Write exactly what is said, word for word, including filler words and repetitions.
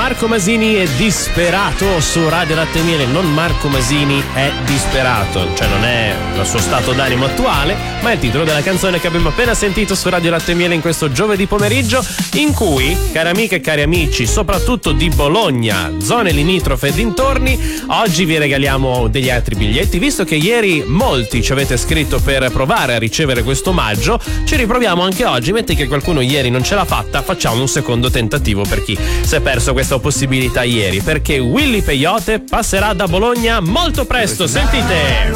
Marco Masini è disperato su Radio Latte e Miele. Non Marco Masini è disperato, cioè non è il suo stato d'animo attuale, ma è il titolo della canzone che abbiamo appena sentito su Radio Latte e Miele in questo giovedì pomeriggio, in cui, cari amiche e cari amici, soprattutto di Bologna, zone limitrofe e dintorni, oggi vi regaliamo degli altri biglietti. Visto che ieri molti ci avete scritto per provare a ricevere questo omaggio, ci riproviamo anche oggi. Metti che qualcuno ieri non ce l'ha fatta, facciamo un secondo tentativo per chi si è perso questa possibilità ieri, perché Willy Peyote passerà da Bologna molto presto. Sentite.